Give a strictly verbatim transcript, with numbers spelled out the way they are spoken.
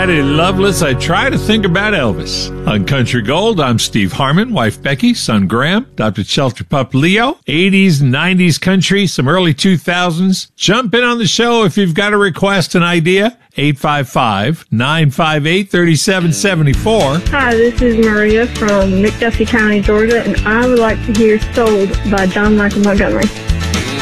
Patty Loveless, I try to think about Elvis. On Country Gold, I'm Steve Harmon, wife Becky, son Graham, adopted shelter pup Leo. eighties, nineties country, some early two thousands. Jump in on the show if you've got a request, an idea. eight five five, nine five eight, three seven seven four. Hi, this is Maria from McDuffie County, Georgia, and I would like to hear Sold by John Michael Montgomery.